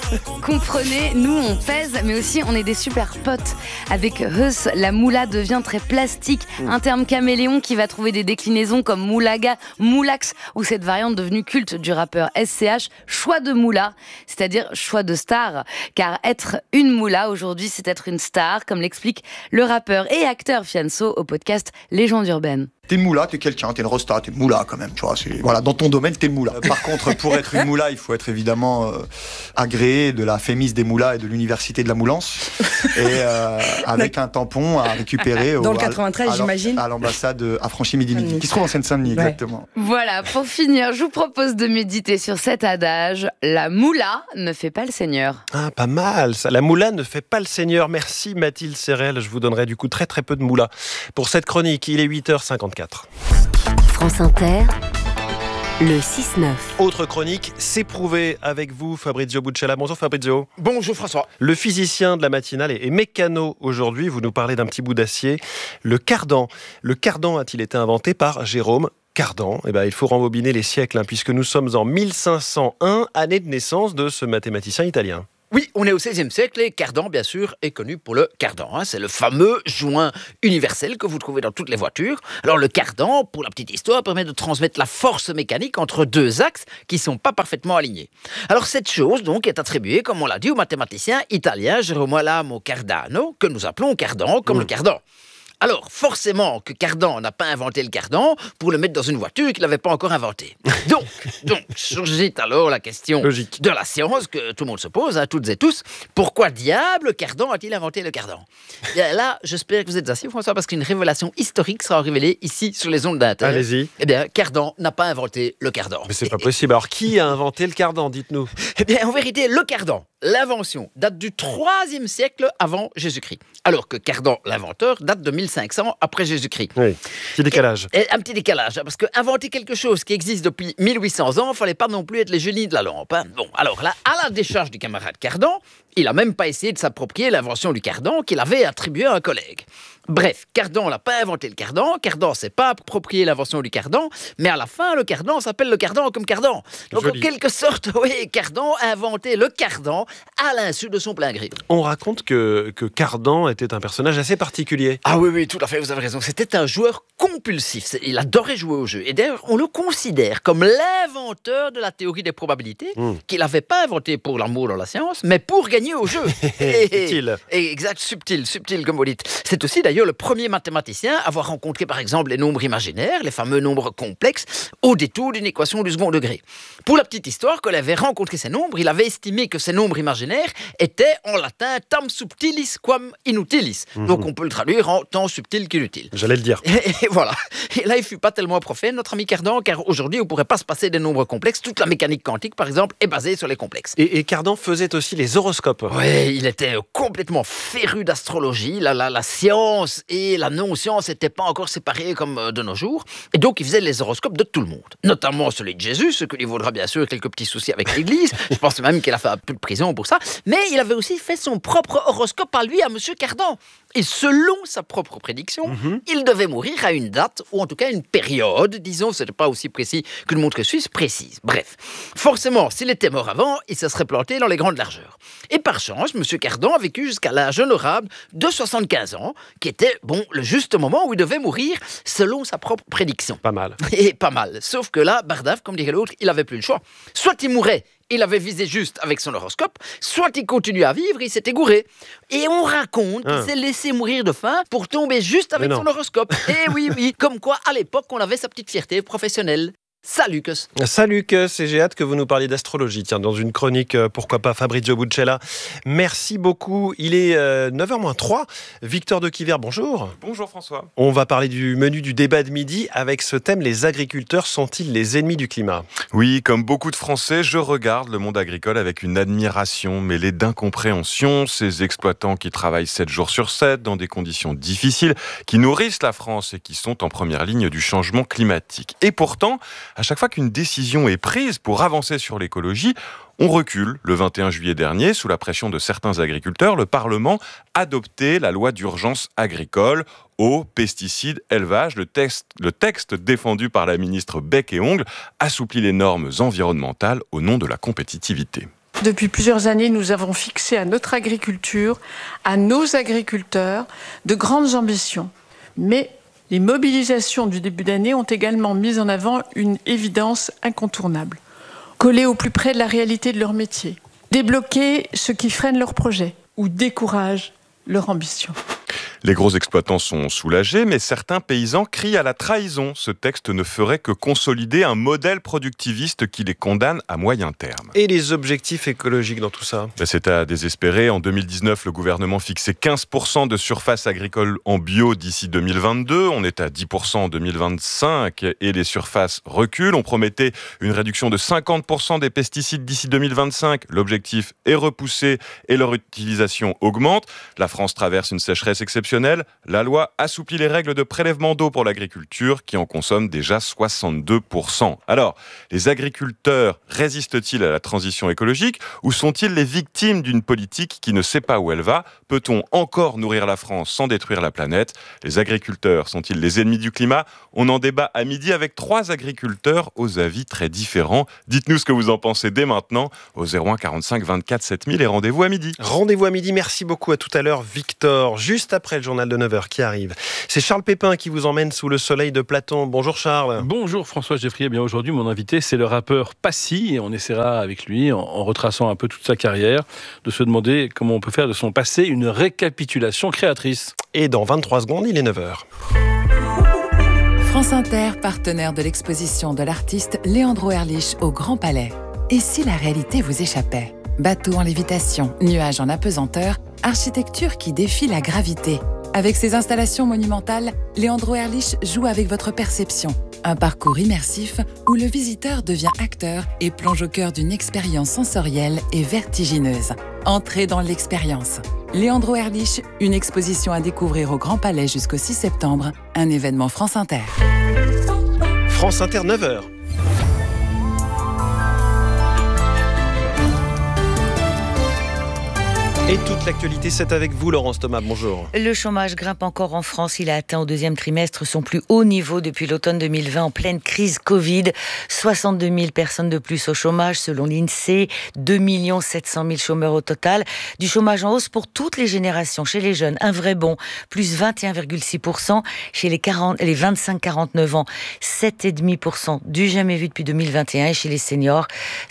Comprenez, nous on pèse, mais aussi on est des super potes. Avec Heus, la moula devient très plastique, un terme caméléon qui va trouver des déclinaisons comme moulaga, moulax, ou cette variante devenue culte du rappeur SCH, choix de moula, c'est-à-dire choix de star. Car être une moula aujourd'hui, c'est être une star, comme l'explique le rappeur et acteur Fianso au podcast Légendes urbaines. T'es une moula, t'es quelqu'un, t'es une rosta, t'es une moula quand même, tu vois. Voilà, dans ton domaine, t'es moula. Par contre, pour être une moula, il faut être évidemment agréé de la Fémis des moulas et de l'université de la Moulance, et avec un tampon à récupérer dans le 93, j'imagine, à l'ambassade à Franchi-Midi, qui se trouve en Seine-Saint-Denis, exactement. Voilà, pour finir, je vous propose de méditer sur cet adage: la moula ne fait pas le seigneur. Ah, pas mal ça. La moula ne fait pas le seigneur. Merci Mathilde Sérel. Je vous donnerai du coup très très peu de moula pour cette chronique. Il est 8h54. France Inter, le 6-9. Autre chronique, c'est prouvé avec vous, Fabrizio Buccella. Bonjour Fabrizio. Bonjour François. Le physicien de la matinale est mécano aujourd'hui. Vous nous parlez d'un petit bout d'acier, le cardan. Le cardan a-t-il été inventé par Jérôme Cardan? Il faut rembobiner les siècles, puisque nous sommes en 1501, année de naissance de ce mathématicien italien. Oui, on est au XVIe siècle et cardan, bien sûr, est connu pour le cardan. C'est le fameux joint universel que vous trouvez dans toutes les voitures. Alors le cardan, pour la petite histoire, permet de transmettre la force mécanique entre deux axes qui ne sont pas parfaitement alignés. Alors cette chose, donc, est attribuée, comme on l'a dit, au mathématicien italien Girolamo Cardano, que nous appelons cardan, comme le cardan. Alors, forcément que Cardan n'a pas inventé le cardan pour le mettre dans une voiture qu'il n'avait pas encore inventée. Donc, surgit alors la question de la science que tout le monde se pose, toutes et tous. Pourquoi diable Cardan a-t-il inventé le cardan? Bien là, j'espère que vous êtes assis, François, parce qu'une révélation historique sera révélée ici sur les ondes d'Inter. Allez-y. Eh bien, Cardan n'a pas inventé le cardan. Mais c'est pas possible. Alors, qui a inventé le cardan, dites-nous? Eh bien, en vérité, le cardan, l'invention, date du IIIe siècle avant Jésus-Christ. Alors que Cardan, l'inventeur, date de 1500 après Jésus-Christ. Oui, petit décalage. Et un petit décalage, parce que inventer quelque chose qui existe depuis 1800 ans, il ne fallait pas non plus être les génies de la lampe. Bon, alors là, à la décharge du camarade Cardan, il n'a même pas essayé de s'approprier l'invention du cardan qu'il avait attribuée à un collègue. Bref, Cardan n'a pas inventé le cardan, Cardan s'est pas approprié l'invention du cardan, mais à la fin, le cardan s'appelle le cardan comme cardan. Donc Joli. en quelque sorte, oui, Cardan a inventé le cardan à l'insu de son plein gré. On raconte que Cardan était un personnage assez particulier. Ah oui, tout à fait, vous avez raison. C'était un joueur compulsif. Il adorait jouer au jeu. Et d'ailleurs, on le considère comme l'inventeur de la théorie des probabilités, qu'il n'avait pas inventé pour l'amour dans la science, mais pour gagner au jeu. Subtil. Exact, subtil comme vous dites. C'est aussi d'ailleurs le premier mathématicien à avoir rencontré par exemple les nombres imaginaires, les fameux nombres complexes, au détour d'une équation du second degré. Pour la petite histoire, quand il avait rencontré ces nombres, il avait estimé que ces nombres imaginaires étaient en latin tam subtilis quam inutilis. Donc on peut le traduire en tant subtil qu'inutile. J'allais le dire. Et voilà. Et là, il ne fut pas tellement prophète, notre ami Cardan, car aujourd'hui, on ne pourrait pas se passer des nombres complexes. Toute la mécanique quantique, par exemple, est basée sur les complexes. Et Cardan faisait aussi les horoscopes. Oui, il était complètement féru d'astrologie. La science et la non-science n'étaient pas encore séparées comme de nos jours. Et donc, il faisait les horoscopes de tout le monde. Notamment celui de Jésus, ce qui lui vaudra bien sûr quelques petits soucis avec l'Église. Je pense même qu'il a fait un peu de prison pour ça. Mais il avait aussi fait son propre horoscope à lui, à Monsieur Cardan. Et selon sa propre prédiction, il devait mourir à une date, ou en tout cas une période, disons, ce n'était pas aussi précis qu'une montre suisse précise. Bref, forcément, s'il était mort avant, il se serait planté dans les grandes largeurs. Et par chance, M. Cardan a vécu jusqu'à l'âge honorable de 75 ans, qui était, le juste moment où il devait mourir, selon sa propre prédiction. Pas mal. Et pas mal. Sauf que là, Bardaf, comme dirait l'autre, il n'avait plus le choix. Soit il mourait, il avait visé juste avec son horoscope, soit il continuait à vivre, il s'était gouré. Et on raconte qu'il s'est laissé mourir de faim pour tomber juste avec son horoscope. Et oui, comme quoi, à l'époque, on avait sa petite fierté professionnelle. Salut Cus. Salut Cus, et j'ai hâte que vous nous parliez d'astrologie. Tiens, dans une chronique, pourquoi pas, Fabrizio Buccella. Merci beaucoup. Il est 9h-3. Victor de Quiver, bonjour. Bonjour François. On va parler du menu du débat de midi avec ce thème: les agriculteurs sont-ils les ennemis du climat? Oui, comme beaucoup de Français, je regarde le monde agricole avec une admiration mêlée d'incompréhension. Ces exploitants qui travaillent 7 jours sur 7 dans des conditions difficiles, qui nourrissent la France et qui sont en première ligne du changement climatique. Et pourtant, à chaque fois qu'une décision est prise pour avancer sur l'écologie, on recule. Le 21 juillet dernier, sous la pression de certains agriculteurs, le Parlement adoptait la loi d'urgence agricole, eau, pesticides, élevage. Le texte défendu par la ministre Bec et Ongles assouplit les normes environnementales au nom de la compétitivité. Depuis plusieurs années, nous avons fixé à notre agriculture, à nos agriculteurs, de grandes ambitions. Mais les mobilisations du début d'année ont également mis en avant une évidence incontournable. Coller au plus près de la réalité de leur métier. Débloquer ce qui freine leur projet ou décourage leur ambition. Les gros exploitants sont soulagés, mais certains paysans crient à la trahison. Ce texte ne ferait que consolider un modèle productiviste qui les condamne à moyen terme. Et les objectifs écologiques dans tout ça ? C'est à désespérer. En 2019, le gouvernement fixait 15% de surface agricole en bio d'ici 2022. On est à 10% en 2025 et les surfaces reculent. On promettait une réduction de 50% des pesticides d'ici 2025. L'objectif est repoussé et leur utilisation augmente. La France traverse une sécheresse exceptionnelle. La loi assouplit les règles de prélèvement d'eau pour l'agriculture qui en consomme déjà 62%. Alors, les agriculteurs résistent-ils à la transition écologique ou sont-ils les victimes d'une politique qui ne sait pas où elle va ? Peut-on encore nourrir la France sans détruire la planète ? Les agriculteurs sont-ils les ennemis du climat ? On en débat à midi avec 3 agriculteurs aux avis très différents. Dites-nous ce que vous en pensez dès maintenant au 01 45 24 7000 et rendez-vous à midi. Rendez-vous à midi, merci beaucoup, à tout à l'heure Victor. Juste après le journal de 9h qui arrive. C'est Charles Pépin qui vous emmène sous le soleil de Platon. Bonjour Charles. Bonjour François Geffrier. Bien aujourd'hui, mon invité, c'est le rappeur Passy et on essaiera avec lui, en retraçant un peu toute sa carrière, de se demander comment on peut faire de son passé une récapitulation créatrice. Et dans 23 secondes, il est 9h. France Inter, partenaire de l'exposition de l'artiste Léandro Erlich au Grand Palais. Et si la réalité vous échappait ? Bateau en lévitation, nuages en apesanteur, architecture qui défie la gravité. Avec ses installations monumentales, Léandro Erlich joue avec votre perception. Un parcours immersif où le visiteur devient acteur et plonge au cœur d'une expérience sensorielle et vertigineuse. Entrez dans l'expérience. Léandro Erlich, une exposition à découvrir au Grand Palais jusqu'au 6 septembre, un événement France Inter. France Inter, 9h. Et toute l'actualité, c'est avec vous, Laurence Thomas. Bonjour. Le chômage grimpe encore en France. Il a atteint au deuxième trimestre son plus haut niveau depuis l'automne 2020, en pleine crise Covid. 62 000 personnes de plus au chômage, selon l'INSEE. 2 700 000 chômeurs au total. Du chômage en hausse pour toutes les générations. Chez les jeunes, un vrai bond. Plus 21,6%. Chez les 25-49 ans, 7,5%. Du jamais vu depuis 2021. Et chez les seniors,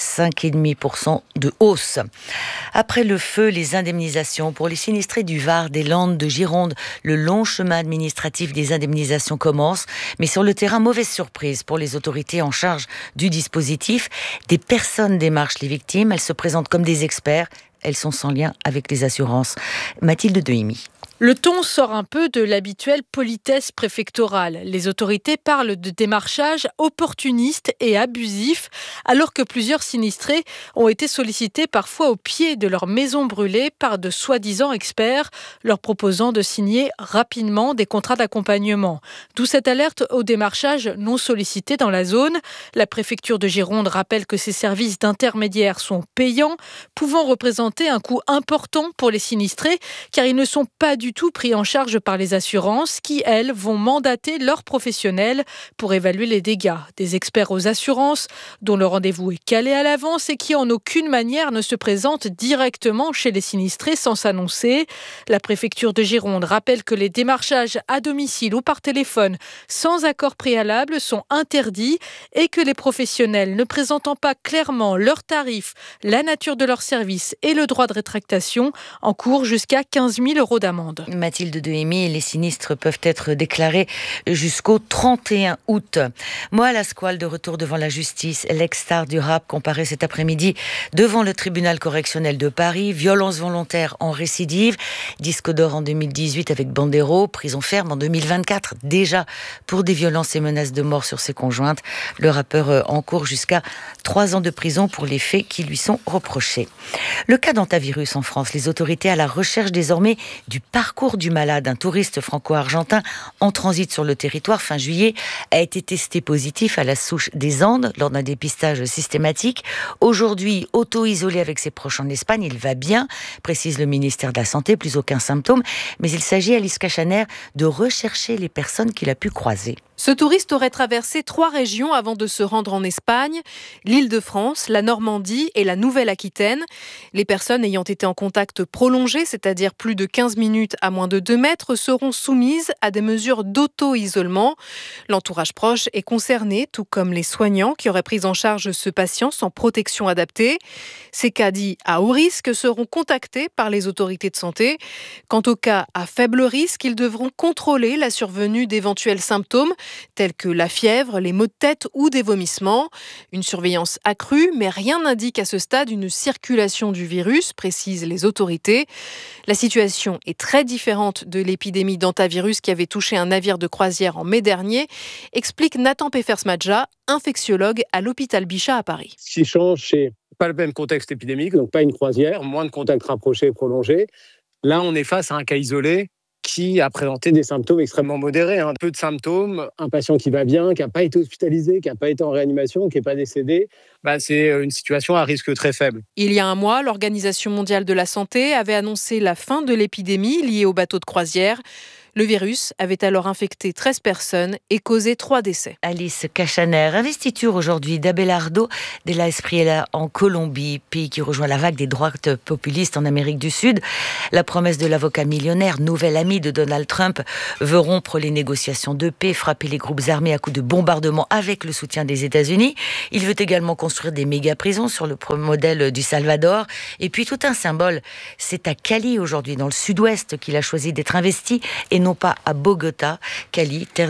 5,5% de hausse. Après le feu, les indemnisations pour les sinistrés du Var, des Landes, de Gironde. Le long chemin administratif des indemnisations commence, mais sur le terrain, mauvaise surprise pour les autorités en charge du dispositif. Des personnes démarchent les victimes, elles se présentent comme des experts, elles sont sans lien avec les assurances. Mathilde Dehimi. Le ton sort un peu de l'habituelle politesse préfectorale. Les autorités parlent de démarchage opportuniste et abusif, alors que plusieurs sinistrés ont été sollicités parfois au pied de leur maison brûlée par de soi-disant experts, leur proposant de signer rapidement des contrats d'accompagnement. D'où cette alerte au démarchage non sollicité dans la zone. La préfecture de Gironde rappelle que ces services d'intermédiaires sont payants, pouvant représenter un coût important pour les sinistrés, car ils ne sont pas du tout pris en charge par les assurances qui, elles, vont mandater leurs professionnels pour évaluer les dégâts. Des experts aux assurances dont le rendez-vous est calé à l'avance et qui en aucune manière ne se présentent directement chez les sinistrés sans s'annoncer. La préfecture de Gironde rappelle que les démarchages à domicile ou par téléphone sans accord préalable sont interdits et que les professionnels ne présentant pas clairement leurs tarifs, la nature de leurs services et le droit de rétractation encourent jusqu'à 15 000 € d'amende. Mathilde Dehimi, les sinistres peuvent être déclarés jusqu'au 31 août. Moi, la squale de retour devant la justice. L'ex-star du rap comparaît cet après-midi devant le tribunal correctionnel de Paris. Violence volontaire en récidive. Disque d'or en 2018 avec Bandero. Prison ferme en 2024 déjà pour des violences et menaces de mort sur ses conjointes. Le rappeur encourt jusqu'à 3 ans de prison pour les faits qui lui sont reprochés. Le cas d'Antavirus en France. Les autorités à la recherche désormais du parcours du malade. Un touriste franco-argentin en transit sur le territoire fin juillet a été testé positif à la souche des Andes lors d'un dépistage systématique. Aujourd'hui, auto-isolé avec ses proches en Espagne, il va bien, précise le ministère de la Santé, plus aucun symptôme, mais il s'agit, Alice Cachaner, de rechercher les personnes qu'il a pu croiser. Ce touriste aurait traversé 3 régions avant de se rendre en Espagne, l'Île-de-France, la Normandie et la Nouvelle-Aquitaine. Les personnes ayant été en contact prolongé, c'est-à-dire plus de 15 minutes à moins de 2 mètres, seront soumises à des mesures d'auto-isolement. L'entourage proche est concerné, tout comme les soignants qui auraient pris en charge ce patient sans protection adaptée. Ces cas dits à haut risque seront contactés par les autorités de santé. Quant aux cas à faible risque, ils devront contrôler la survenue d'éventuels symptômes tels que la fièvre, les maux de tête ou des vomissements. Une surveillance accrue, mais rien n'indique à ce stade une circulation du virus, précisent les autorités. La situation est très différente de l'épidémie d'hantavirus qui avait touché un navire de croisière en mai dernier, explique Nathan Peffersmadja, infectiologue à l'hôpital Bichat à Paris. Ce qui change, c'est pas le même contexte épidémique, donc pas une croisière, moins de contacts rapprochés et prolongés. Là, on est face à un cas isolé qui a présenté des symptômes extrêmement modérés. Peu de symptômes, un patient qui va bien, qui n'a pas été hospitalisé, qui n'a pas été en réanimation, qui n'est pas décédé, c'est une situation à risque très faible. Il y a un mois, l'Organisation mondiale de la santé avait annoncé la fin de l'épidémie liée aux bateaux de croisière. Le virus avait alors infecté 13 personnes et causé 3 décès. Alice Cachaner, investiture aujourd'hui d'Abelardo Della Espriella en Colombie, pays qui rejoint la vague des droites populistes en Amérique du Sud. La promesse de l'avocat millionnaire, nouvel ami de Donald Trump, veut rompre les négociations de paix, frapper les groupes armés à coups de bombardement avec le soutien des États-Unis. Il veut également construire des méga-prisons sur le modèle du Salvador. Et puis tout un symbole, c'est à Cali aujourd'hui, dans le sud-ouest, qu'il a choisi d'être investi et non pas à Bogota. Cali, terre